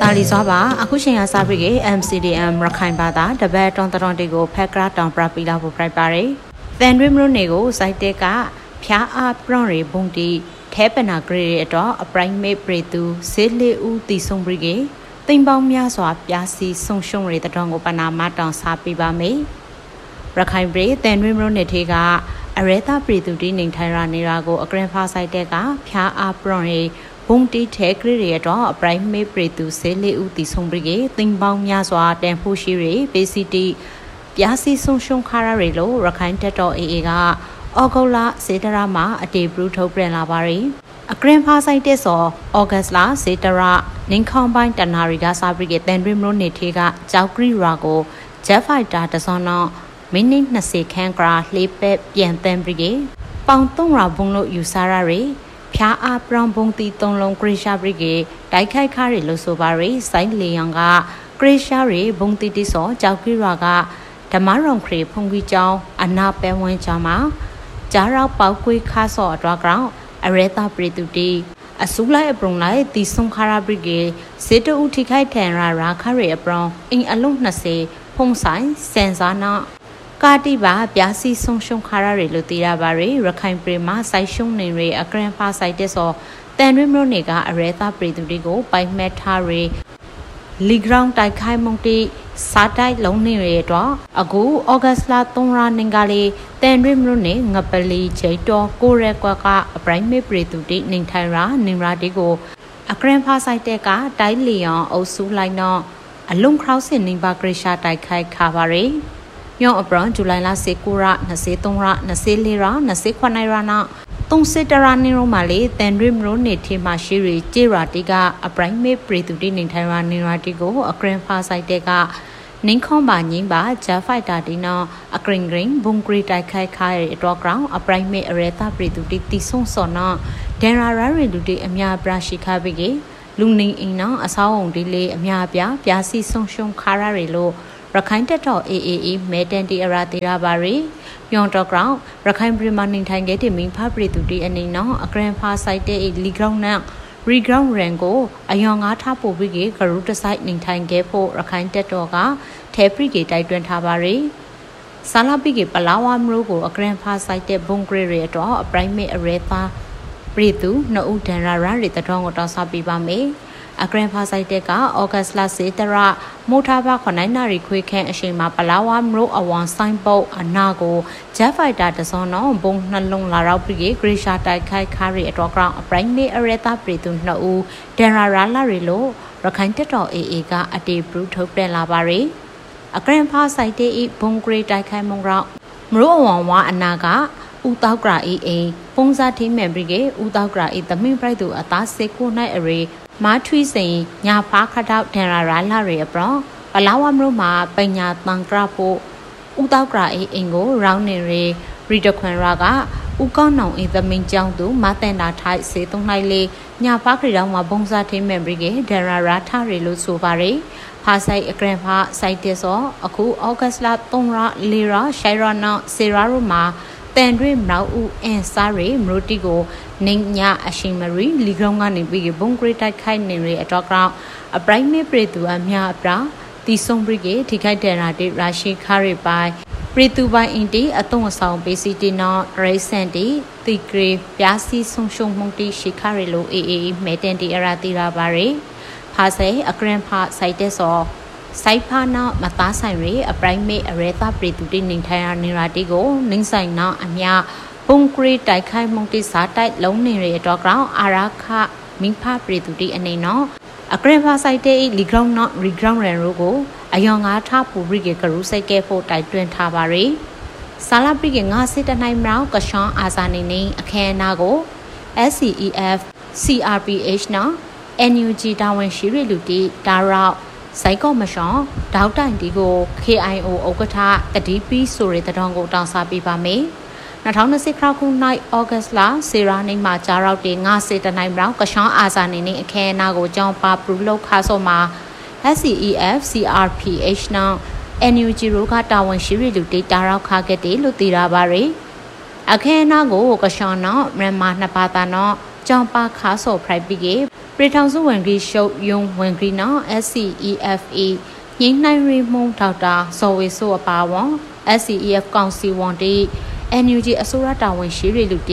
လီစွာပါအခုရှင်ရစာပြီးက MCDM ရခိုင်ဘာသာတပတ်တောင်တောင်တီကိုဖက်ကားတောင်ပရပီလာဖို့ဖိုက်ပါတယ်။သန်ရီမလို့နေကိုစိုက်တဲ့ကဖျားအားပရွန်ရီဘုံတီထဲပနာဂရေတော့အပရိုင်မေပရီတူဆေးလေးဦးတီဆုံပြီးကတိမ်ပေါင်းများစွာပြားစီဆုံရှုံရီတတော်ကိုပနာမတောင်စားပေးပါမယ်။ရခိုင်ပြည်သန်ရီမလို့နေထေကအရဲသားပရီတူတီနေထိုင်ရနေတာကိုအကရင်ဖာစိုက်တဲ့ကဖျားအားပရွန်ရီဘုံတီထဲဂရေတော့အပရိုင်မေပရီတူဆေးလေးဦးတီဆုံပြီးကတိမ်ပေါင်းများစွာတန်ဖိုးရှိရီပေစီတီပြားစီဆုံရှုံခါရရီလို့ရခိုင်တက်တော်အေအေကအော်ဂုတ်လစေတရာမှာအတေဘရူထုတ်ပြန်လာပါရီအကရင်ဖာဆိုင်တဲ့စောဩဂတ်လစေတရာနင်းခေါင်ပိုင်းတနာရီကစာပရိကေတန်ရီမလို့နေထေကကြောက်ဂရီရာကိုဂျက်ဖိုက်တာတစောနောမိနစ်20ခန်းကရာလှေပက်ပြန်တန်ပရိကေပေါင်3ရာဘုံလို့ယူဆရရီဖျားအားပရောင်ဘုံတီ3လုံးဂရိရှာပရိကေတိုက်ခိုက်ခါရီလို့ဆိုပါရီစိုင်းလီယံကဂရိရှာရီဘုံတီတိစောကြောက်ဂရီရာကဓမ္မရုံခရီဖုန်ကြီးကျောင်းအနာပဲဝင်းချမှာကြားရောက်ပေါက်ကွေးခါဆော့အတွက်ကောင်အရဲတာပရိတူတီအစုလိုက်အပရုံလိုက်တီဆုံခါရပရိကေစေတဦးထိခိုက်ထန်ရာခရဲအပရုံအင်းအလုံး20ဖုံဆိုင်စန်စာနာကာတိပါပြားစီဆုံရှုံခါရရီလို့သိရပါရီရခိုင်ပြည်မှာစိုက်ရှုံနေရီအကရင်ဖာစိုက်တဲ့စောတန်ရီမလို့နေကအရဲတာပရိတူတီကိုပိုင်မက်ထားရီလီဂရောင်းတိုက်ခိုက်မှုတီစားတိုက်လုံးနေရတော့အခုဩဂတ်လ3ရက်နေ့ကလေးတန်ရီမလို့နေငပလီချေတော်ကိုရဲကွက်ကအပရိုင်မေပရီတူတီနေထိုင်ရာနေရာတီကိုအကရင်ဖာဆိုင်တဲ့ကတိုင်းလီယွန်အုပ်စုလိုက်တော့အလုံးခရောက်စင်နေပါဂရိရှာတိုက်ခိုက်ခါပါရီယောအပရန်ဇူလိုင်လ19ရက်23ရက်24ရက်29ရက်နောက်30တရာနေရောမှာလေတန်ရီမလို့နေထေမှာရှိရီကျေရာတီကအပရိုင်မေပရီတူတီနေထိုင်ရာနေရာတီကိုအကရင်ဖာဆိုင်တဲ့ကနင်းခွန်ပါငင်းပါဂျာဖိုက်တာတီနော်အကရင်ဂရင်ဘုံဂရီတိုက်ခိုက်ခါရတော့ကောင်အပရိုင်မေအရဲတာပရီတူတီတီဆုံစောနော်ဒန်ရာရာရီတူတီအများပြရှိခါပြီးကလူနေအိမ်နော်အဆောင်းအုံဒီလေးအများပြားစီဆုံရှုံခါရရီလို့ရခိုင်တက်တော်အေအေအေမဲတန်တီအရာတီရာပါရီယောင်တော့ကောင်ရခိုင်ပြည်မှာနေထိုင်ခဲ့တဲ့မင်းဖပရီတူတီအနေနော်အကရင်ဖာဆိုင်တဲ့လီဂရောင်းနဲ့ရီဂရောင်းရန်ကိုအယောင်ငါထားပို့ပြီးကဂရုတဆိုင်နေထိုင်ခဲ့ဖို့ရခိုင်တက်တော်ကထဲပရိကေတိုက်တွန်းထားပါရီဆာလာပိကေပလာဝါမရိုကိုအကရင်ဖာဆိုင်တဲ့ဘုံဂရေရတော့အပရိုင်မေအရဲသာပရိတူနှုတ်ဒန်ရာရရီတတော်ကိုတောင်းစားပေးပါမယ်အကရင်ဖာဆိုင်တဲ့ကဩဂတ်လစေတရမိုထာဘ9နာရီခွေခန့်အချိန်မှာပလာဝါမရိုအဝန်ဆိုင်ပုတ်အနာကိုဂျက်ဖိုက်တာတစောနော်ဘုံနှလုံးလာရောက်ပြီးဂရိရှာတိုက်ခိုက်ခါရီအတော်ကောင်အပရိုင်မေအရဲသာပရိတူနှုတ်ဒန်ရာရလာရီလို့ရခိုင်တက်တော်အေအေကအတေဘရူထုတ်ပြန်လာပါရီအကရင်ဖာဆိုင်တဲ့ဘုံဂရေတိုက်ခိုက်မှုကြောင့်မရိုအဝံဝါအနာကဦးတောက်ကရာအေအိပုံစားထင်းမြန်ပြီးကဦးတောက်ကရာအေသမင်းပရိုက်သူအသားစေကိုနိုင်အရေမာထွီစိန်ညာဖာခတောက်ဒန်ရာရာလာရေအပရောပလာဝမရိုမှာပညာတန်ကရဖို့ဦးတောက်ကရာအေအိမ်ကိုရောင်းနေရေရီတခွန်ရာကဦးကောင်းနောင်အေသမင်းကျောင်းသူမတန်တာထိုက်စေသုံးနိုင်လေညာဖာခရီတောင်မှာပုံစားထင်းမြန်ပြီးကဒန်ရာရာထားရေလို့ဆိုပါရီဖာဆိုင်အကရင်ဖာဆိုင်တဲ့စောအခုဩဂတ်လ3ရက်4ရက်ရှိုင်ရနာစေရာရိုမှာတန်တွေမနောက်ဦးအန်စားရီမရိုတီကိုနင်းညအရှိမရီလီဂရောင်းကနေပြီးဘုံဂရိတိုက်ခိုက်နေရအတော့ကောင်အပရိုင်မေပရီတူအများအပရာတီဆုံပရိကေထိခိုက်တဲ့ရာတိရာရှိခါရီပိုင်ပရီတူပိုင်အင်တီအတုံးအဆောင်ပေးစီတီနော်ရိစန်တီတီဂရီပြားစီဆုံရှုံမှုတီရှိခါရီလိုအေအေမဲတန်တီအရာတီရာပါရီဖာဆေအကရင်ဖာဆိုင်တဲ့စောစိုက်ဖာနာမသားဆိုင်ရီအပရိုင်မေအရဲတာပရီတူတီနေထိုင်ရနေရာတီကိုနင်းဆိုင်နာအမြဘုံဂရီတိုက်ခိုက်မှုတိစားတိုက်လုံးနေရတော့ကောင်အာရခမိဖပရီတူတီအနေနော်အကရင်ဖာဆိုင်တဲ့လီဂရောင်းနော်ရီဂရောင်းရန်ရိုကိုအယောင်ငါထားပူရီကေကရူစိတ်ကဲဖို့တိုက်တွန်းထားပါရီဆာလာပရိကေငါစစ်တနိုင်မြောက်ကရှွန်အာဇာနေနေအခမ်းအနားကို SCEF CRPH နော် NUG တာဝန်ရှိရလူတီဒါရောက်စိုက်ကော့မရှောင်းဒေါက်တိုင်တီကို KIO ဥက္ကဋ္ဌတတိပီဆိုရတဲ့တောင်ကိုတောင်းစားပေးပါမယ်2020ခုနှစ်ဩဂတ်လစေရာနေမှာကြားရောက်တဲ့ငါစစ်တနိုင်မြောက်ကရှွန်အာဇာနေနေအခမ်းအနားကိုကြောင်းပါပရူလောက်ခါဆော့မှာ SCEF CRPH နော် NUG ရိုကတာဝန်ရှိရလူတီတာရောက်ခါခဲ့တယ်လို့သိရပါရယ်အခမ်းအနားကိုကရှွန်နော်မြန်မာနှစ်ပါးသားနော်ကြောင်းပါခါဆော့ဖရိုက်ပြီးကပြည်ထောင်စုဝန်ကြီးရှုပ်ယုံဝန်ကြီးနော် SCEFA ငိမ့်နိုင်ရီမုံထောက်တာစော်ဝေဆိုအပါဝန် SCEF ကောင်စီဝန်တီ NUG အစိုးရတာဝန်ရှိတွေလူတီ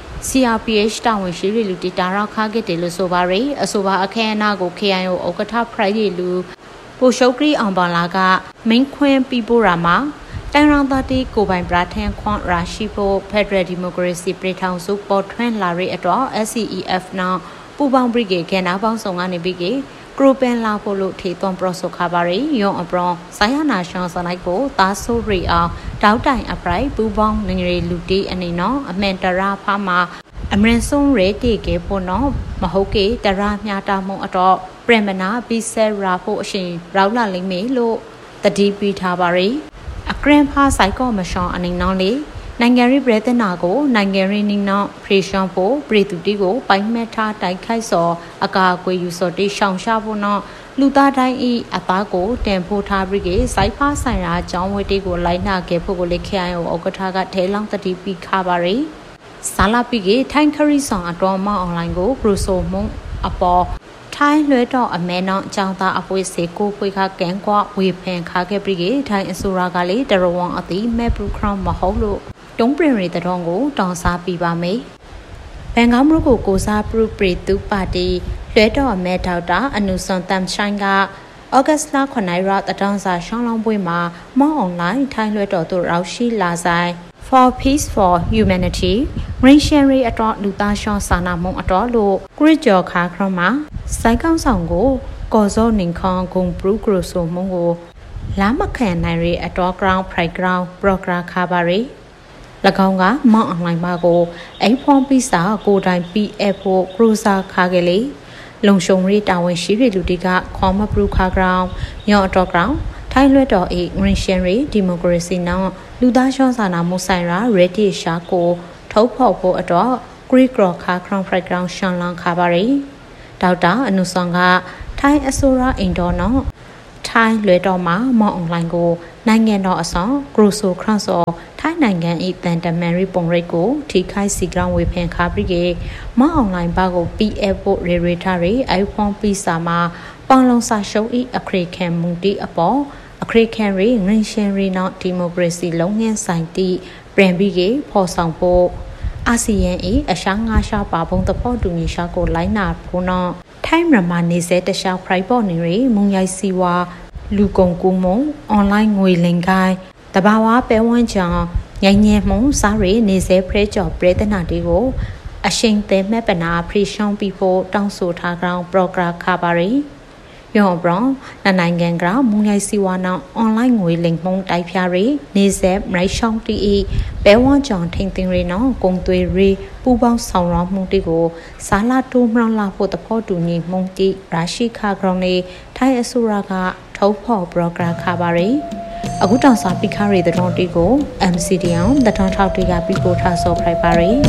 CRPH တာဝန်ရှိတွေလူတီတာရောက်ခါခဲ့တယ်လို့ဆိုပါရယ်အဆိုပါအခမ်းအနားကို KIO ဥက္ကဋ္ဌ Friday လူပိုရှုပ်ကရီအောင်ပါလာကမင်းခွင်းပြီးပို့ရာမှာတိုင်ရောင်သားတီကိုပိုင်ပရာထန်ခွန်ရာရှိဖို့ Federal Democracy ပြည်ထောင်စုပေါ်ထွန်းလာရဲ့အတွက် SCEF နော်ပူပေါင်း Brigade ကနာပေါင်းဆောင်ကနေပြီးကကရိုပန်လာဖို့လို့ထေသွန်ပရော့ဆိုခါပါရီယွန်အပရွန်ဆိုင်ယာနာရှင်စနိုက်ကိုတာဆိုရီအောင်တောက်တိုင်အပရိုက်ပူပေါင်းငရေလူတီအနေနော်အမန်တရာဖာမှာအမရင်ဆုံးရဲတီကေဖို့နော်မဟုတ်ကေတရာမြတာမုံအတော့ပရမနာဘီဆယ်ရာဖို့အရှင်ရောက်လာလိမ့်မယ်လို့တတိပိထားပါရီအကရင်ဖာဆိုင်ကောမရှောင်းအနေနော်လေနိုင်ငံရေးပြည်ထနာကိုနိုင်ငံရေးနင်းနော်ဖရီရှောင်းဖို့ပြည်သူတီကိုပိုင်မဲ့ထားတိုက်ခိုက်စောအကာအကွယ်ယူစောတိရှောင်ရှားဖို့နော်လူသားတိုင်းဤအသားကိုတန်ဖိုးထားပြီးကစိုက်ဖားဆိုင်ရာအကြောင်းဝတ်တီကိုလိုက်နာခဲ့ဖို့ကိုလေခိုင်ဥက္ကဋ္ဌကထဲလောင်းတတိပိခါပါရီဇာလာပိကေထိုင်ခရီဆောင်အတော်မအွန်လိုင်းကိုပရိုဆိုမုံအပေါ်ထိုင်းလွဲတော့အမဲနောင်အကြောင်းသားအပွေစေကိုပွေခကန်ကွာဝေဖန်ခါခဲ့ပြီးကေထိုင်းအစိုးရကလေတရဝံအတိမဲပရူခရောင်းမဟုတ်လို့တုံးပရင်ရီတတော်ကိုတောင်းစားပြပါမယ်ဘန်ကောက်မြို့ကိုစားပရူပရီတူပါတီလွဲတော့အမဲထောက်တာအနုစွန်တမ်ဆိုင်ကဩဂတ်လ9ရက်တတောင်းစာရှောင်းလောင်းပွဲမှာမောင်းအွန်လိုင်းထိုင်းလွဲတော့သူရောက်ရှိလာဆိုင် For Peace for Humanity ရင်းရှယ်ရီအတော်လူသားရှောင်းစာနာမုံအတော်လို့ဂရစ်ဂျော်ခါခရမှာစိုက်ကောင်းဆောင်ကိုကော်စောနင်ခေါန်ဂုံပရူဂရဆိုမုံကိုလာမခံနိုင်ရီအတော် ground pride ground program ခါပါရီ၎င်းကမောင်းအွန်လိုင်းမှာကိုအိဖုန်းပီစာကိုတိုင် PF ဖို့ကရူစာခါကလေးလုံရှုံရီတာဝန်ရှိရီလူတီကခေါ်မပရူခါ ground ညော့အတော် ground ထိုင်းလွတ်တော်အေငရင်ရှင်ရီဒီမိုကရေစီနောက်လူသားရှောင်းစာနာမှုဆိုင်ရာရက်တီရှာကိုထုတ်ဖော်ဖို့အတွက်ဂရီဂရောခါခရောင်းဖရိုက်ဂရောင်းရှန်လန်ခါပါရီဒေါက်တာအနုဆောင်ကထိုင်းအစိုးရအင်တော်နော်ထိုင်းလွဲတော်မှာမောင်းအွန်လိုင်းကိုနိုင်ငံတော်အဆောင်ဂရိုဆိုခရန့်စောထိုင်းနိုင်ငံ၏တန်တမန်ရီပုံရိတ်ကိုထိခိုက်စီဂရောင်းဝေဖန်ခါပြီးကမောင်းအွန်လိုင်းဘာကို PF ဖို့ရေရေထားရီ iPhone ပီစာမှာပေါင်လုံးစာရှုံး၏အခရိခံမူတီအပေါ်အခရိခံရီငရင်ရှင်ရီနောက်ဒီမိုကရေစီလုံးငင်းဆိုင်တီပြန်ပြီးကဖော်ဆောင်ဖို့အာဆီယံ၏အရှာငါရှာပါဘုံတဖို့တူညီရှာကိုလိုင်းနာဖို့နော်ထိုင်းမြန်မာနေစဲတခြား private နေရီမုံရိုက်စီဝါလူကုန်ကူမုံ online ငွေလင်ကိုင်းတဘာဝပဲဝန်းချောင်းညင်ညင်မုံစားရီနေစဲဖရဲကျော်ပရိသနာတီကိုအရှိန်သေးမဲ့ပနာဖရီရှောင်းပြီးဖို့တောင်းဆိုထားကြောင်း program ခါပါရီယောဘရောနိုင်ငံကမုံရိုက်စီဝါနောင်အွန်လိုင်းငွေလိမ်မှုတိုက်ဖျားရီနေဆက်မိုင်ရှောင်းတီဘဲဝွန်ကြောင်ထိန်တင်ရီနောင်ကုံသွေရီပူပေါင်းဆောင်ရမှုတီကိုစာလာတိုးမရလာဖို့တဖို့တူညီမှုတီရာရှိခါဂရောင်းနေထိုင်းအစိုးရကထုတ်ဖော်ပရိုဂရမ်ခါပါရီအခုတောင်စာပိခါရီတတော်တီကို MCDM တထောင်ထောက်တီကပြီးပို့ထားစောဖိုက်ပါရီ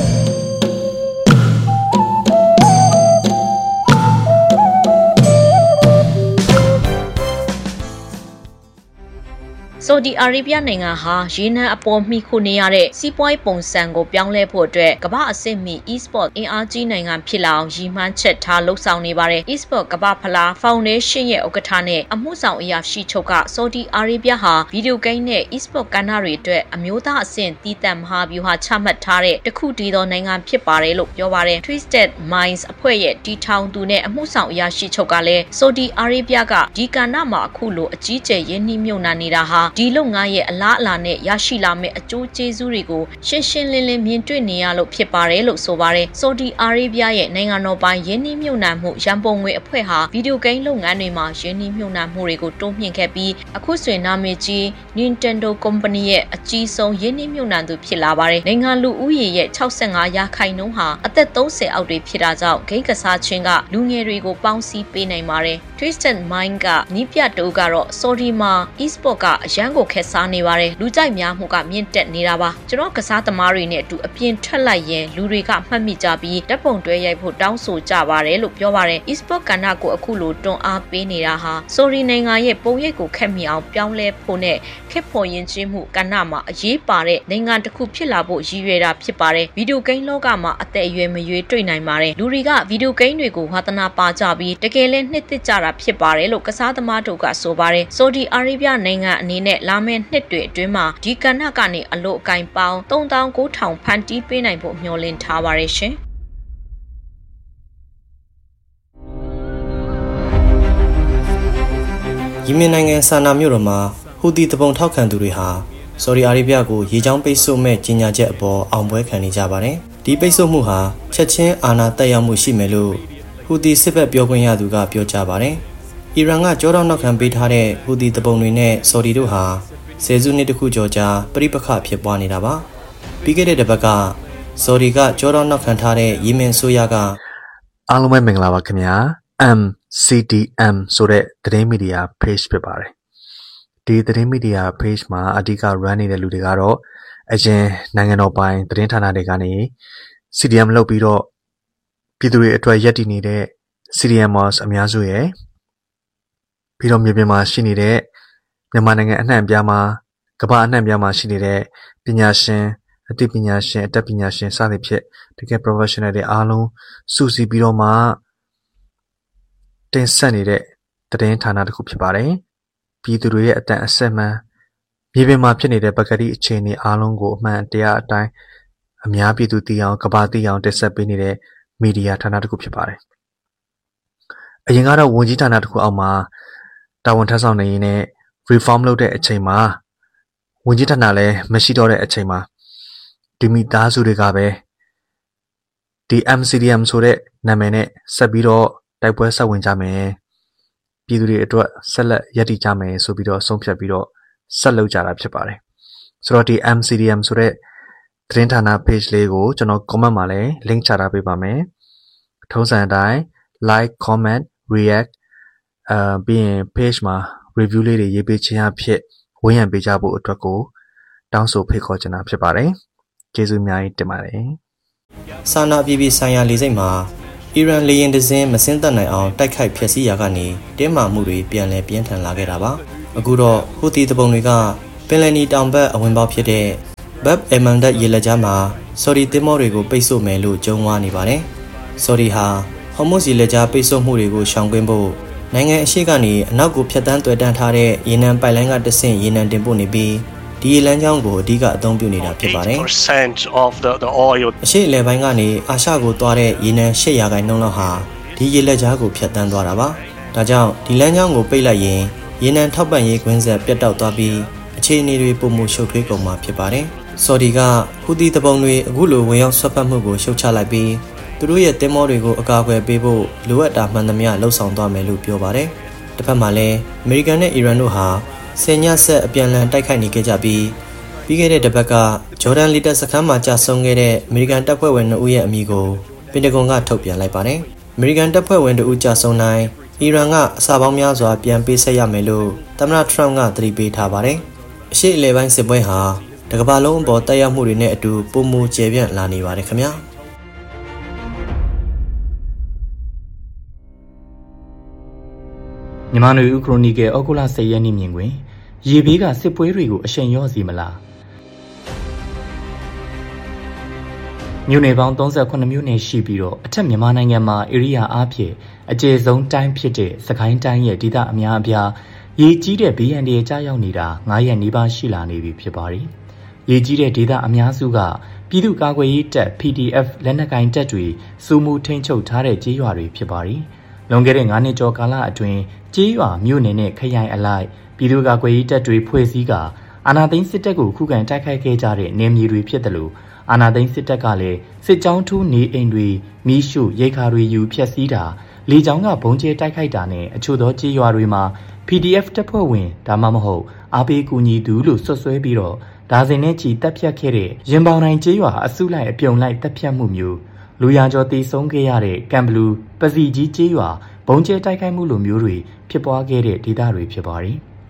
ဆော်ဒီအာရေဗျနိုင်ငံဟာရေနံအပေါ်မှီခိုနေရတဲ့စီးပွားရေးပုံစံကိုပြောင်းလဲဖို့အတွက်ကမ္ဘာအဆင့်မီ e-sport အင်အားကြီးနိုင်ငံဖြစ်လာအောင်ရည်မှန်းချက်ထားလှုပ်ဆောင်နေပါတယ် e-sport ကမ္ဘာဖလားဖောင်ဒေးရှင်းရဲ့ဥက္ကဋ္ဌနဲ့အမှုဆောင်အရာရှိချုပ်ကဆော်ဒီအာရေဗျဟာဗီဒီယိုဂိမ်းနဲ့ e-sport ကဏ္ဍတွေအတွက်အမျိုးသားအဆင့်တည်တံ့မဟာဗျူဟာချမှတ်ထားတဲ့တခုတည်းသောနိုင်ငံဖြစ်ပါတယ်လို့ပြောပါတယ် Twisted Minds အဖွဲ့ရဲ့တီထောင်သူနဲ့အမှုဆောင်အရာရှိချုပ်ကလည်းဆော်ဒီအာရေဗျကဒီကဏ္ဍမှာအခုလိုအကြီးကျယ်ရင်းနှီးမြှုပ်နှံနေတာဟာဒီလုပ်ငန်းရဲ့အလားအလာနဲ့ရရှိလာမယ့်အကျိုးကျေးဇူးတွေကိုရှင်းရှင်းလင်းလင်းမြင်တွေ့နေရလို့ဖြစ်ပါတယ်လို့ဆိုပါတယ်။ဆော်ဒီအာရေဗျရဲ့နိုင်ငံတော်ပိုင်ယင်းနှိမ့်မြုပ်နှံမှုရန်ပုံငွေအဖွဲ့ဟာဗီဒီယိုဂိမ်းလုပ်ငန်းတွေမှာယင်းနှိမ့်မြုပ်နှံမှုတွေကိုတိုးမြှင့်ခဲ့ပြီးအခုဆိုရင်နာမည်ကြီး Nintendo Company ရဲ့အကြီးဆုံးယင်းနှိမ့်မြုပ်နှံသူဖြစ်လာပါတယ်။နိုင်ငံလူဦးရေရဲ့65%ဟာအသက်30အောက်တွေဖြစ်တာကြောင့်ဂိမ်းကစားခြင်းကလူငယ်တွေကိုပေါင်းစည်းပေးနိုင်ပါတယ်။ Twisted Mind ကနီးပြတိုးကတော့ဆော်ဒီမှာ e-sport ကအရန်းကိုခက်စားနေပါတယ်လူကြိုက်များမှုကမြင့်တက်နေတာပါကျွန်တော်ကစားသမားတွေနဲ့အတူအပြင်ထွက်လိုက်ရင်လူတွေကမှတ်မိကြပြီးဓာတ်ပုံတွဲရိုက်ဖို့တောင်းဆိုကြပါတယ်လို့ပြောပါတယ် e-sport ကဏ္ဍကိုအခုလိုတွန်းအားပေးနေတာဟာဆိုရီနိုင်ငံရဲ့ပုံရိပ်ကိုခက်မိအောင်ပြောင်းလဲဖို့နဲ့ခက်ဖို့ရင်ချင်းမှုကဏ္ဍမှာအရေးပါတဲ့နိုင်ငံတစ်ခုဖြစ်လာဖို့ရည်ရွယ်တာဖြစ်ပါတယ်ဗီဒီယိုဂိမ်းလောကမှာအသက်အရွယ်မရွေးတွေ့နိုင်ပါတယ်လူတွေကဗီဒီယိုဂိမ်းတွေကိုဝါသနာပါကြပြီးတကယ်လည်းနှစ်သက်ကြတာဖြစ်ပါတယ်လို့ကစားသမားတို့ကဆိုပါတယ်ဆော်ဒီအာရေဗျနိုင်ငံအနေနဲ့လာမယ့်နှစ်တွေအတွင်းမှာဒီကဏ္ဍကနေအလို့အကင်ပေါင်း39,000ဖန်တီးပေးနိုင်ဖို့မျှော်လင့်ထားပါတယ်ရှင်ယီမင်နိုင်ငံဆာနာမြို့တော်မှာဟူသီတပုံထောက်ခံသူတွေဟာဆော်ဒီအာရေဗျကိုရေကြောင်းပိတ်ဆို့မဲ့ကြီးညာချက်အပေါ်အောင်ပွဲခံနေကြပါတယ်။ဒီပိတ်ဆို့မှုဟာချက်ချင်းအာဏာတက်ရောက်မှုရှိမယ်လို့ဟူသီစစ်ဘက်ပြောခွင့်ရသူကပြောကြားပါတယ်။အီရန်ကကြောတောက်နောက်ခံပေးထားတဲ့ဟူသီတပုံတွေနဲ့ဆော်ဒီတို့ဟာဆယ်စုနှစ်တခုကျော်ကြာပြိပခဖြစ်ပွားနေတာပါ။ပြီးခဲ့တဲ့တစ်ပတ်ကဆော်ဒီကကြောတောက်နောက်ခံထားတဲ့ယီမင်ဆိုရကအားလုံးပဲမင်္ဂလာပါခင်ဗျာ MCDM ဆိုတဲ့သတင်းမီဒီယာ page ဖြစ်ပါတယ်ဒီသတင်းမီဒီယာ page မှာအဓိက run နေတဲ့လူတွေကတော့အရင်နိုင်ငံတော်ပိုင်သတင်းဌာနတွေကနေ CDM လုပ်ပြီးတော့ပြည်သူတွေအတွက်ရည်တည်နေတဲ့ CDMers အများစုရဲ့ပြီးတော့မြေပြင်မှာရှိနေတဲ့မြန်မာနိုင်ငံအနှံ့အပြားမှာကမ္ဘာအနှံ့အပြားမှာရှိနေတဲ့ပညာရှင်အသိပညာရှင်အတတ်ပညာရှင်စသဖြင့်တကယ် professional တွေအားလုံးစုစည်းပြီးတော့မှတင်ဆက်နေတဲ့သတင်းဌာနတစ်ခုဖြစ်ပါတယ်ပြည်သူတွေရဲ့အတန်အဆက်မှန်မြေပြင်မှာဖြစ်နေတဲ့ပကတိအခြေအနေအားလုံးကိုအမှန်တရားအတိုင်းအများပြည်သူသိအောင်ကမ္ဘာသိအောင်တင်ဆက်ပေးနေတဲ့မီဒီယာဌာနတစ်ခုဖြစ်ပါတယ်။အရင်ကတော့ဝန်ကြီးဌာနတစ်ခုအောက်မှာတာဝန်ထမ်းဆောင်နေရင်းနဲ့ reform လုပ်တဲ့အချိန်မှာဝန်ကြီးဌာနလည်းမရှိတော့တဲ့အချိန်မှာဒီမိသားစုတွေကပဲဒီ MCDM ဆိုတဲ့နာမည်နဲ့ဆက်ပြီးတော့တိုက်ပွဲဆက်ဝင်ကြမယ်ပြည်သူတွေအတွက်ဆက်လက်ရည်တည်ကြမယ်ဆိုပြီးတော့ဆုံးဖြတ်ပြီးတော့ဆက်လုပ်ကြတာဖြစ်ပါတယ်ဆိုတော့ဒီ MCDM ဆိုတဲ့သတင်းဌာန page လေးကိုကျွန်တော် comment မှာလည်း link ချထားပေးပါမယ်ထုံးစံအတိုင်း like comment react ပြီးရင် page မှာ review လေးတွေရေးပေးခြင်းအဖြစ်ဝန်းရံပေးကြဖို့အတွက်ကိုတောင်းဆိုဖိတ်ခေါ်ချင်တာဖြစ်ပါတယ်ကျေးဇူးအများကြီးတင်ပါတယ်ဆာနာပြည်ပြည်ဆိုင်ရာလေဆိပ်မှာအီရန်လေယာဉ်တစ်စင်းမဆင်းသက်နိုင်အောင်တိုက်ခိုက်ဖျက်ဆီးရာကနေတင်းမာမှုတွေပြန်လည်ပြင်းထန်လာခဲ့တာပါအခုတော့ဟူသီတပုံတွေကပင်လယ်နီတောင်ဘက်အဝင်ပေါက်ဖြစ်တဲ့ဘတ်အမန်ဒတ်ရေလက်ကြားမှာဆော်ဒီသင်္ဘောတွေကိုပိတ်ဆို့မယ်လို့ကြုံဝါနေပါတယ်ဆော်ဒီဟာဟော်မုဇ်ရေလက်ကြားပိတ်ဆို့မှုတွေကိုရှောင်ကွင်းဖို့နိုင်ငံအရှိကနေအနောက်ကိုဖျက်ဆီးတွေ့တန်းထားတဲ့ရေနံပိုက်လိုင်းကတဆင့်ရေနံတင်ပို့နေပြီးဒီရေလမ်းကြောင်းကိုအဓိကအသုံးပြုနေတာဖြစ်ပါတယ်။ အရှိအလယ်ပိုင်းကနေအာရှကိုသွားတဲ့ရေနံ8%လောက်ဟာဒီရေလက်ကြားကိုဖျက်ဆီးသွားတာပါ။ဒါကြောင့်ဒီလမ်းကြောင်းကိုပိတ်လိုက်ရင်ရေနံထောက်ပံ့ရေးကွင်းဆက်ပြတ်တောက်သွားပြီးအခြေအနေတွေပုံမှုရှုပ်ထွေးကုန်မှာဖြစ်ပါတယ်။ဆော်ဒီကဟူသီတပုံတွေအခုလိုဝင်ရောက်ဆွတ်ဖက်မှုကိုရှုတ်ချလိုက်ပြီးသူတို့ရဲ့တင်မောတွေကိုအကာအကွယ်ပေးဖို့လိုအပ်တာမှန်သမျှလှုံ့ဆော်သွားမယ်လို့ပြောပါတယ်။တစ်ဖက်မှာလည်းအမေရိကန်နဲ့အီရန်တို့ဟာဆယ်ညဆက်အပြန်အလှန်တိုက်ခိုက်နေကြပြီးခဲ့တဲ့တစ်ပတ်ကဂျော်ဒန်လီတာစခန်းမှာကြာဆုံးခဲ့တဲ့အမေရိကန်တပ်ဖွဲ့ဝင်2ဦးရဲ့အမည်ကိုပင်တဂွန်ကထုတ်ပြန်လိုက်ပါတယ်။အမေရိကန်တပ်ဖွဲ့ဝင်2ဦးကြာဆုံးတိုင်းအီရန်ကအစာပေါင်းများစွာပြန်ပေးဆက်ရမယ်လို့သမ္မတထရမ့်ကသတိပေးထားပါတယ်။အရှေ့အလယ်ပိုင်းစစ်ပွဲဟာတကမ္ဘာလုံးအပေါ်တက်ရောက်မှုတွေနဲ့အတူပုံမူကျယ်ပြန့်လာနေပါတယ်ခင်ဗျာ။မြန်မာနွေဦးခရိုနီကယ်ဩဂုတ်လ10ရက်နေ့မြင်တွင်ရေဘေးကစစ်ပွဲတွေကိုအရှိန်လျော့စေမလားမြို့နယ်ပေါင်း38မြို့နယ်ရှိပြီးတော့အထက်မြန်မာနိုင်ငံမှာဧရိယာအားဖြင့်အကျယ်ဆုံးတိုင်းဖြစ်တဲ့စကိုင်းတိုင်းရဲ့ဒေသအများအပြားရေကြီးတဲ့ဘေးအန္တရာယ်ကြားရောက်နေတာ9ရက်နီးပါးရှိလာနေပြီဖြစ်ပါတယ်ရေကြီးတဲ့ဒေသအများစုကပြည်သူ့ကာကွယ်ရေးတပ် PDF လက်နက်ကိုင်တပ်တွေစုမှုထိန်းချုပ်ထားတဲ့ကြေးရွာတွေဖြစ်ပါတယ်လွန်ခဲ့တဲ့9နှစ်ကျော်ကာလအတွင်းကြေးရွာမြို့နယ်နဲ့ခရိုင်အလိုက်ပြည်သူ့ကာကွယ်ရေးတပ်တွေဖွဲ့စည်းကအာဏာသိမ်းစစ်တပ်ကိုခုခံတိုက်ခိုက်ခဲ့ကြတဲ့နယ်မြေတွေဖြစ်တယ်လို့အာဏာသိမ်းစစ်တပ်ကလည်းစစ်ကြောင်းထိုးနေအိမ်တွေမီးရှို့ရိတ်ခါတွေယူဖျက်ဆီးတာလေကြောင်းကဘုံကျဲတိုက်ခိုက်တာနဲ့အချို့သောကြေးရွာတွေမှာ PDF တပ်ဖွဲ့ဝင်ဒါမှမဟုတ်အားပေးကူညီသူလို့ဆွဆွဲပြီးတော့ဒါဇင်နဲ့ချီတပ်ဖြတ်ခဲ့တဲ့ရင်ပေါင်တိုင်းကြေးရွာအစုလိုက်အပြုံလိုက်တပ်ဖြတ်မှုမျိုးလူရကျော်တည်ဆုံးခဲ့ရတဲ့ကံဘလူးပစီကြီးကြေးရွာဘုံကျဲတိုက်ခိုက်မှုလိုမျိုးတွေဖြစ်ပွားခဲ့တဲ့ဒေသတွေဖြစ်ပါတယ်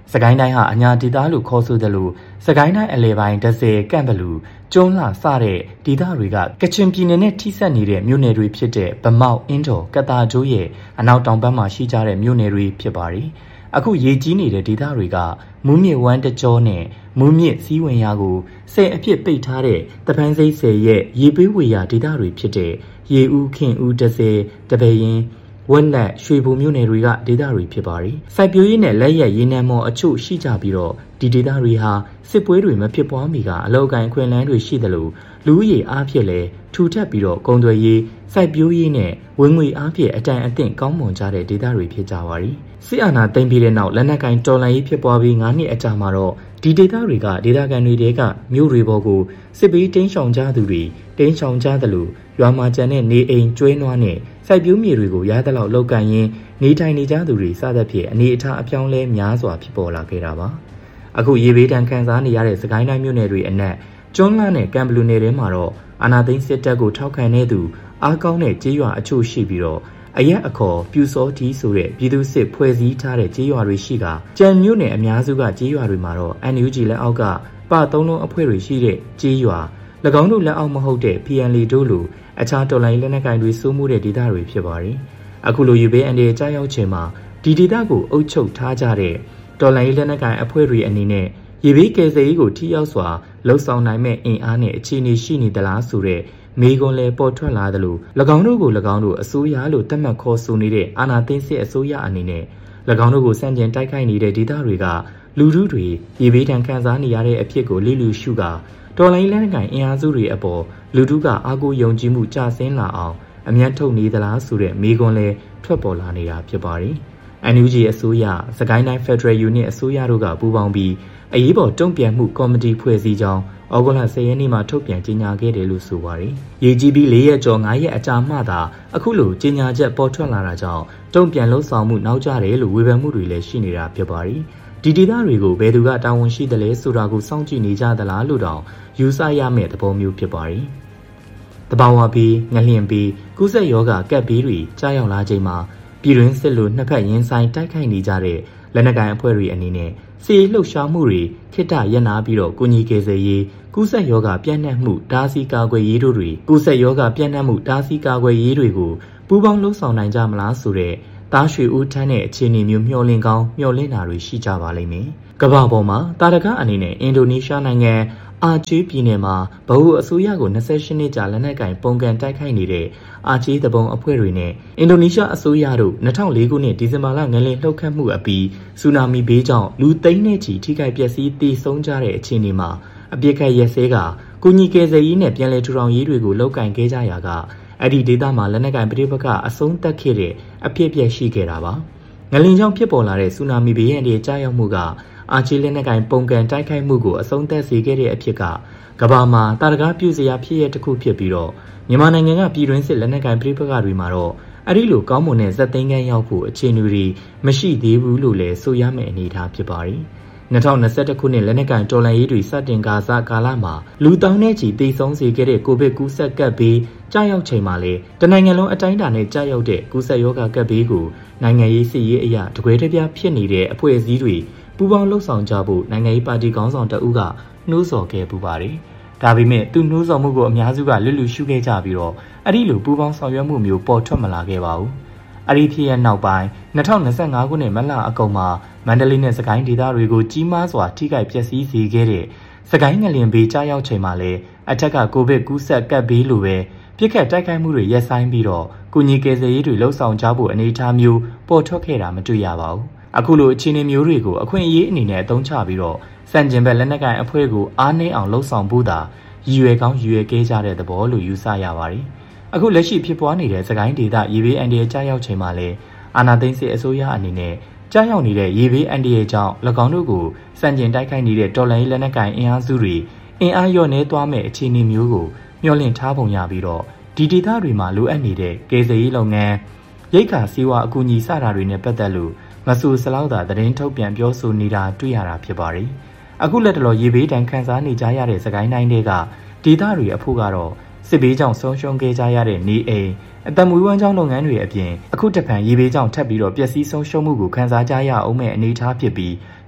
စကိုင်းတိုင်းဟာအညာဒေသလို့ခေါ်ဆိုတယ်လို့စကိုင်းတိုင်းအလဲပိုင်း10ကန့်ဘလူကျွန်းလာစတဲ့ဒေသတွေကကချင်ပြည်နယ်နဲ့ထိစပ်နေတဲ့မြို့နယ်တွေဖြစ်တဲ့ဗမောက်အင်းတော်ကတာကျိုးရဲ့အနောက်တောင်ဘက်မှာရှိကြတဲ့မြို့နယ်တွေဖြစ်ပါတယ်။အခုရေကြီးနေတဲ့ဒေသတွေကမူးမြစ်ဝမ်းတကြောနဲ့မူးမြစ်စီးဝင်ရာကိုဆယ်အဖြစ်ပိတ်ထားတဲ့တပန်းစိတ်ဆယ်ရဲ့ရေပေးဝေရာဒေသတွေဖြစ်တဲ့ရေဦးခင်ဦး10တပယ်ရင်ဝက်လက်ရွှေဘုံမြို့နယ်တွေကဒေသတွေဖြစ်ပါတယ်။စိုက်ပျိုးရေးနဲ့လက်ရက်ရေနံမော်အချို့ရှိကြပြီးတော့ဒီဒေသတွေဟာစစ်ပွဲတွေမဖြစ်ပွားမီကအလောက်ကိုင်းအခွင့်အလမ်းတွေရှိသလိုလူဦးရေအားဖြင့်လည်းထူထပ်ပြီးတော့ကုန်သွယ်ရေးစိုက်ပျိုးရေးနဲ့ဝင်ငွေအားဖြင့်အတန်အသင့်ကောင်းမွန်ကြတဲ့ဒေသတွေဖြစ်ကြပါတယ်။စစ်အာဏာသိမ်းပြီးတဲ့နောက်လက်နက်ကိုင်တော်လှန်ရေးဖြစ်ပွားပြီး9နှစ်အကြာမှာတော့ဒီဒေသတွေကဒေသခံတွေတဲကမြို့တွေပေါ်ကိုစစ်ပေးတင်းရှောင်ကြသူတွေတင်းရှောင်ကြသလိုရွာမှာကျန်တဲ့နေအိမ်ကျွဲနွားနဲ့စိုက်ပျိုးမြေတွေကိုရသလောက်လောက်ကန်ရင်းနေထိုင်နေကြသူတွေစသဖြင့်အနေအထားအပြောင်းလဲများစွာဖြစ်ပေါ်လာခဲ့တာပါအခုရေဘေးဒဏ်ခံစားနေရတဲ့စကိုင်းတိုင်းမြို့နယ်တွေအနက်ကျွန်းလန်းနဲ့ကံဘလူနယ်ထဲမှာတော့အာနာသိန်းစစ်တပ်ကိုထောက်ခံတဲ့သူအားကောင်းတဲ့ကြေးရွာအချို့ရှိပြီးတော့အရက်အခေါ်ပြူစောတီဆိုတဲ့ပြည်သူစစ်ဖွဲ့စည်းထားတဲ့ကြေးရွာတွေရှိကကြံမြို့နယ်အများစုကကြေးရွာတွေမှာတော့ NUG လက်အောက်ကပသုံးလုံးအဖွဲ့တွေရှိတဲ့ကြေးရွာ၎င်းတို့လက်အောက်မဟုတ်တဲ့ PNL တို့လိုအခြားတော်လိုင်းလက်နက်ကိုင်တွေစိုးမိုးတဲ့ဒေသတွေဖြစ်ပါတယ်အခုလိုရေဘေးအန္တရာယ်ကြားရောက်ချိန်မှာဒီဒေသကိုအုပ်ချုပ်ထားကြတဲ့တော်လိုင်းလက်နက်ကိုင်အဖွဲ့တွေအနေနဲ့ရေဘေးကယ်ဆယ်ရေးကိုထိရောက်စွာလှုပ်ဆောင်နိုင်မဲ့အင်အားနဲ့အခြေအနေရှိနေသလားဆိုတဲ့မေကွန်လည်းပေါ်ထွက်လာသလို၎င်းတို့ကို၎င်းတို့အစိုးရလို့သတ်မှတ်ခေါ်ဆိုနေတဲ့အာဏာသိမ်းစစ်အစိုးရအနေနဲ့၎င်းတို့ကိုစန့်ကျင်တိုက်ခိုက်နေတဲ့ဒေသတွေကလူထုတွေရေဘေးဒဏ်ခံစားနေရတဲ့အဖြစ်ကိုလိလူရှုကတော်လိုင်းလက်နက်ကိုင်အင်အားစုတွေအပေါ်လူထုကအားကိုးယုံကြည်မှုကျဆင်းလာအောင်အမြတ်ထုတ်နေသလားဆိုတဲ့မေကွန်လည်းထွက်ပေါ်လာနေတာဖြစ်ပါတယ်။ NUG အစိုးရစကိုင်းတိုင်း Federal Unit အစိုးရတို့ကပူးပေါင်းပြီးအရေးပေါ်တုံ့ပြန်မှုကော်မတီဖွဲ့စည်းကြောင်းဩဂုတ်လ10ရက်နေ့မှာထုတ်ပြန်ကြေညာခဲ့တယ်လို့ဆိုပါတယ်။ရေကြီးပြီး4ရက်ကျော်5ရက်အကြာမှသာအခုလိုကြေညာချက်ပေါ်ထွက်လာတာကြောင့်တုံ့ပြန်လှုပ်ဆောင်မှုနောက်ကျတယ်လို့ဝေဖန်မှုတွေလည်းရှိနေတာဖြစ်ပါတယ်။ဒီဒေသတွေကိုဘယ်သူကတာဝန်ရှိတယ်လဲဆိုတာကိုစောင့်ကြည့်နေကြသလားလို့တောင်ယူဆရမယ့်သဘောမျိုးဖြစ်ပါတယ်။တဘာဝပြီးငလျင်ပြီးကုသယောဂကပ်ပြီးတွေကြားရောက်လာချိန်မှာပြည်တွင်းစစ်လိုနှစ်ဖက်ရင်ဆိုင်တိုက်ခိုက်နေကြတဲ့လက်နက်ကိုင်အဖွဲ့တွေအနေနဲ့စီလှုပ်ရှားမှုတွေခိတ္တရပ်နာပြီးတော့ကိုကြီးကယ်ဆယ်ရေးကုသယောဂပြန့်နှံ့မှုဓာစီကာကွယ်ရေးတို့တွေကုသယောဂပြန့်နှံ့မှုဓာစီကာကွယ်ရေးတွေကိုပူးပေါင်းလှုပ်ဆောင်နိုင်ကြမလားဆိုတဲ့တားရွှေဦးထန်းတဲ့အခြေအနေမျိုးမျှော်လင့်ကောင်းမျှော်လင့်တာတွေရှိကြပါလိမ့်မယ်။ကမ္ဘာပေါ်မှာတာရကအနေနဲ့အင်ဒိုနီးရှားနိုင်ငံအာချေးပြည်နယ်မှာဗဟိုအစိုးရကို28နှစ်ကြာလက်နက်ကင်ပုံကန်တိုက်ခိုက်နေတဲ့အာချေးတပုံအဖွဲ့တွေနဲ့အင်ဒိုနီးရှားအစိုးရတို့2004ခုနှစ်ဒီဇင်ဘာလငလင်လှုပ်ခတ်မှုအပြီးဆူနာမီဘေးကြောင့်လူသိန်းနဲ့ချီထိခိုက်ပျက်စီးတည်ဆုံးကြတဲ့အခြေအနေမှာအပြစ်ခတ်ရက်စဲကကုညီကယ်ဆယ်ရေးနဲ့ပြန်လည်ထူထောင်ရေးတွေကိုလှုပ်ကန်ခဲ့ကြရာကအဲ့ဒီဒေသမှာလက်နက်ကင်ပဋိပက္ခအဆုံးသတ်ခဲ့တဲ့အဖြစ်အပျက်ရှိခဲ့တာပါငလင်ကြောင့်ဖြစ်ပေါ်လာတဲ့ဆူနာမီဘေးရန်တွေကြားရောက်မှုကအာချီလက်နက်ကင်ပုံကန်တိုက်ခိုက်မှုကိုအဆုံးသတ်စေခဲ့တဲ့အဖြစ်ကကမ္ဘာမှာတာရကားပြုစရာဖြစ်ရတစ်ခုဖြစ်ပြီးတော့မြန်မာနိုင်ငံကပြည်တွင်းစစ်လက်နက်ကင်ပဋိပက္ခတွေမှာတော့အဲ့ဒီလိုကောင်းမွန်တဲ့ဇက်သိန်းကန်းရောက်ဖို့အခြေအနေတွေမရှိသေးဘူးလို့လည်းဆိုရမယ့်အနေအထားဖြစ်ပါတယ်2021ခုနှစ်လက်နက်ကင်တော်လှန်ရေးတွေစတင်ကာလမှာလူတောင်းနဲ့ချီတည်ဆုံးစေခဲ့တဲ့ကိုဗစ်ကူးစက်ကပ်ဘေးကြားရောက်ချိန်မှာလေတနိုင်ငံလုံးအတိုင်းအတာနဲ့ကြားရောက်တဲ့ကူးစက်ရောဂါကပ်ဘေးကိုနိုင်ငံရေးစစ်ရေးအရာတကွဲတပြားဖြစ်နေတဲ့အဖွဲ့အစည်းတွေပူးပေါင်းလှုပ်ဆောင်ကြဖို့နိုင်ငံရေးပါတီခေါင်းဆောင်တအုပ်ကနှိုးဆော်ခဲ့ပူပါတယ်။ဒါပေမဲ့သူနှိုးဆော်မှုကိုအများစုကလွတ်လွတ်ရှုခဲ့ကြပြီးတော့အဲ့ဒီလိုပူးပေါင်းဆောင်ရွက်မှုမျိုးပေါ်ထွက်မလာခဲ့ပါဘူး။အဲ့ဒီဖြစ်ရနောက်ပိုင်း2025ခုနှစ်မလအကုန်မှာမန္တလေးနဲ့စကိုင်းဒေသတွေကိုကြီးမားစွာထိခိုက်ပျက်စီးစေခဲ့တဲ့စကိုင်းငလျင်ဘေးကြားရောက်ချိန်မှာလည်းအထက်ကကိုဗစ်ကူးစက်ကပ်ဘေးလိုပဲပြစ်ခတ်တိုက်ခိုက်မှုတွေရပ်ဆိုင်းပြီးတော့ကုညီကယ်ဆယ်ရေးတွေလှုပ်ဆောင်ကြဖို့အနေအထားမျိုးပေါ်ထွက်ခဲ့တာမတွေ့ရပါဘူး။အခုလိုအခြေအနေမျိုးတွေကိုအခွင့်အရေးအနေနဲ့အသုံးချပြီးတော့စံကျင်ဘက်လက်နက်ကိုင်အဖွဲ့ကိုအားနည်းအောင်လှုပ်ဆောင်ဖို့သာရည်ရွယ်ကောင်းရည်ရွယ်ခဲ့ကြတဲ့သဘောလို့ယူဆရပါတယ်။အခုလက်ရှိဖြစ်ပွားနေတဲ့စကိုင်းဒေသရေဘေးအန္တရာယ်ကြားရောက်ချိန်မှာလည်းအာဏာသိမ်းစစ်အစိုးရအနေနဲ့ကြားရောက်နေတဲ့ရေဘေးအန္တရာယ်ကြောင့်၎င်းတို့ကိုစံကျင်တိုက်ခိုက်နေတဲ့တော်လှန်ရေးလက်နက်ကိုင်အင်အားစုတွေအင်အားလျော့နည်းသွားမဲ့အခြေအနေမျိုးကိုမျှော်လင့်ထားပုံရပြီးတော့ဒီဒေသတွေမှာလိုအပ်နေတဲ့ကယ်ဆယ်ရေးလုပ်ငန်းရိက္ခာစီးပွားအကူအညီစတာတွေနဲ့ပတ်သက်လို့မဆူစလောက်သာသတင်းထုတ်ပြန်ပြောဆိုနေတာတွေ့ရတာဖြစ်ပါတယ်။အခုလက်တလောရေဘေးဒဏ်ခံစားနေကြရတဲ့စကိုင်းတိုင်းတွေကဒေသတွေအဖို့ကတော့စစ်ဘေးကြောင့်ဆုံးရှုံးခဲ့ကြရတဲ့နေအိမ်အသက်မွေးဝမ်းကြောင်းလုပ်ငန်းတွေအပြင်အခုတဖန်ရေဘေးကြောင့်ထပ်ပြီးတော့ပျက်စီးဆုံးရှုံးမှုကိုခံစားကြရအောင်မဲ့အနေအထားဖြစ်ပြီး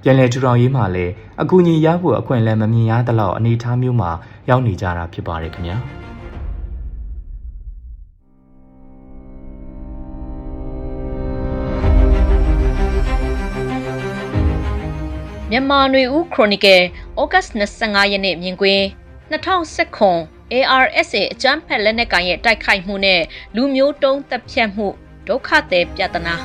ပြန်လည်ထူထောင်ရေးမှာလည်းအကူအညီရဖို့အခွင့်အလမ်းမမြင်ရသလောက်အနေအထားမျိုးမှာရောက်နေကြတာဖြစ်ပါတယ်ခင်ဗျာမြန်မာຫນွေဦးခရိုနီကယ်ဩဂတ်25ရက်နေ့မြင်ကွင်း2019 ARSA အကြမ်းဖက်လက်နက်ကိုင်ရဲ့တိုက်ခိုက်မှုနဲ့လူမျိုးတုံးတပ်ဖြတ်မှုဒုက္ခသည်ပြဿနာ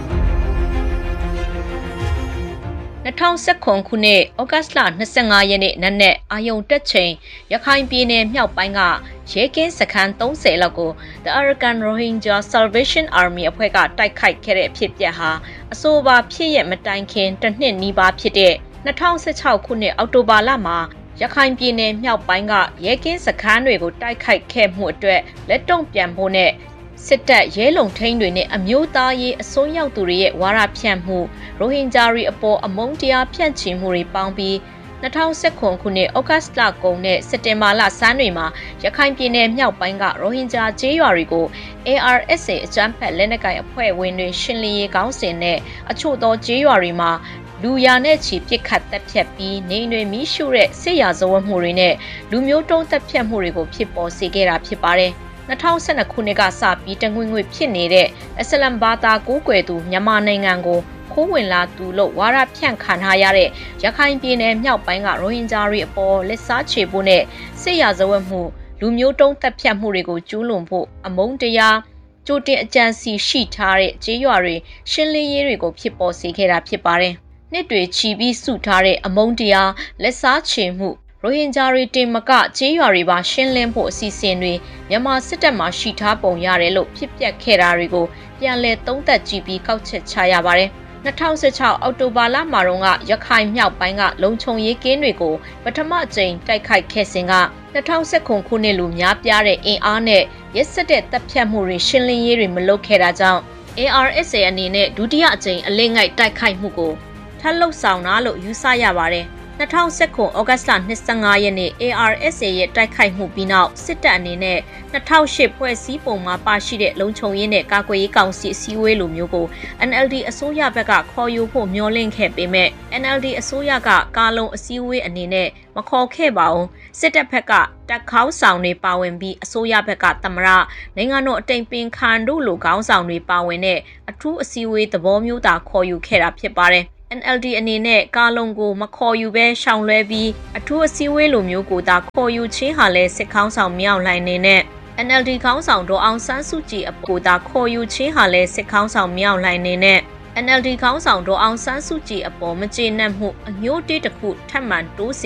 2019ခုနှစ်ဩဂတ်လ25ရက်နေ့နက်နက်အာယုံတက်ချိန်ရခိုင်ပြည်နယ်မြောက်ပိုင်းကရဲကင်းစခန်း30လောက်ကို The Arakan Rohingya Salvation Army အဖွဲ့ကတိုက်ခိုက်ခဲ့တဲ့အဖြစ်အပျက်ဟာအဆိုပါဖြစ်ရမတိုင်ခင်တစ်နှစ်နီးပါးဖြစ်တဲ့2016ခုနှစ်အောက်တိုဘာလမှာရခိုင်ပြည်နယ်မြောက်ပိုင်းကရဲကင်းစခန်းတွေကိုတိုက်ခိုက်ခဲ့မှုအတွက်လက်တုံ့ပြန်ဖို့နဲ့စစ်တပ်ရဲလုံထိန်းတွေနဲ့အမျိုးသားရေးအစိုးရသူတွေရဲ့ဝါဒဖြန့်မှုရိုဟင်ဂျာတွေအပေါ်အမုန်းတရားဖြန့်ချီမှုတွေပေါင်းပြီး2019ခုနှစ်ဩဂတ်လကုန်နဲ့စက်တင်ဘာလဆန်းတွေမှာရခိုင်ပြည်နယ်မြောက်ပိုင်းကရိုဟင်ဂျာကျေးရွာတွေကို ARSA အကြမ်းဖက်လက်နက်ကိုင်အဖွဲ့ဝင်တွေရှင်းလင်းရေးကောင်းစဉ်နဲ့အချို့သောကျေးရွာတွေမှာလူရာနဲ့ချီပစ်ခတ်တပ်ဖြတ်ပြီးနေအိမ်တွေမိရှုတဲ့စစ်ရာဇဝတ်မှုတွေနဲ့လူမျိုးတုံးတပ်ဖြတ်မှုတွေကိုဖြစ်ပေါ်စေခဲ့တာဖြစ်ပါတယ်2012ခုနှစ်ကစပြီးတငွေငွေဖြစ်နေတဲ့အစ္စလမ်ဘာသာကိုးကွယ်သူမြန်မာနိုင်ငံကိုခိုးဝင်လာသူလို့ဝါဒဖြန့်ခံထားရတဲ့ရခိုင်ပြည်နယ်မြောက်ပိုင်းကရိုဟင်ဂျာတွေအပေါ်လက်စားချေဖို့နဲ့စစ်ရာဇဝတ်မှုလူမျိုးတုံးတပ်ဖြတ်မှုတွေကိုကျူးလွန်ဖို့အမုန်းတရားကြိုတင်အကြံစီရှိထားတဲ့ကျေးရွာတွေရှင်းလင်းရေးတွေကိုဖြစ်ပေါ်စေခဲ့တာဖြစ်ပါတယ်။နှစ်တွေချီပြီးစုထားတဲ့အမုန်းတရားလက်စားချေမှုရိုဟင်ဂျာတွေတင်မကကျေးရွာတွေပါရှင်းလင်းဖို့အစီအစဉ်တွေမြန်မာစစ်တပ်မှရှိထားပုံရတယ်လို့ဖြစ်ပျက်ခဲ့တာတွေကိုပြန်လည်သုံးသပ်ကြည့်ပြီးကောက်ချက်ချရပါတယ်2016အောက်တိုဘာလမှာတော့ရခိုင်မြောက်ပိုင်းကလုံခြုံရေးကင်းတွေကိုပထမအကြိမ်တိုက်ခိုက်ခဲ့စဉ်က2019ခုနှစ်လူများပြားတဲ့အင်အားနဲ့ရက်စက်တဲ့တပ်ဖြတ်မှုတွေရှင်းလင်းရေးတွေမလုပ်ခဲ့တာကြောင့် ARSA အနေနဲ့ဒုတိယအကြိမ်အလင်းငိုက်တိုက်ခိုက်မှုကိုထပ်လှုပ်ဆောင်တာလို့ယူဆရပါတယ်2019ဩဂတ်လ25ရက်နေ့ ARSA ရဲ့တိုက်ခိုက်မှုပြီးနောက်စစ်တပ်အနေနဲ့2008ဖွဲ့စည်းပုံမှာပါရှိတဲ့လုံခြုံရေးနဲ့ကာကွယ်ရေးကောင်စီအစည်းအဝေးလိုမျိုးကို NLD အစိုးရဘက်ကခေါ်ယူဖို့မျှော်လင့်ခဲ့ပေမဲ့ NLD အစိုးရကကာလုံအစည်းအဝေးအနေနဲ့မခေါ်ခဲ့ပါဘူးစစ်တပ်ဘက်ကတပ်ခေါင်းဆောင်တွေပါဝင်ပြီးအစိုးရဘက်ကသမ္မတနိုင်ငံတော်အတိုင်ပင်ခံတို့လိုခေါင်းဆောင်တွေပါဝင်တဲ့အထူးအစည်းအဝေးသဘောမျိုးသာခေါ်ယူခဲ့တာဖြစ်ပါတယ်NLD အနေနဲ့ကာလုံကိုမခေါ်ယူဘဲရှောင်လွဲပြီးအထူးအစည်းအဝေးလိုမျိုးကိုသာခေါ်ယူခြင်းဟာလည်းစစ်ခေါင်းဆောင်မြောက်လှိုင်နေနဲ့ NLD ခေါင်းဆောင်ဒေါ်အောင်ဆန်းစုကြည်အပေါ်သာခေါ်ယူခြင်းဟာလည်းစစ်ခေါင်းဆောင်မြောက်လှိုင်နေနဲ့ NLD ခေါင်းဆောင်ဒေါ်အောင်ဆန်းစုကြည်အပေါ်မကျေနပ်မှုအညှိုးတေးတစ်ခုထပ်မံတိုး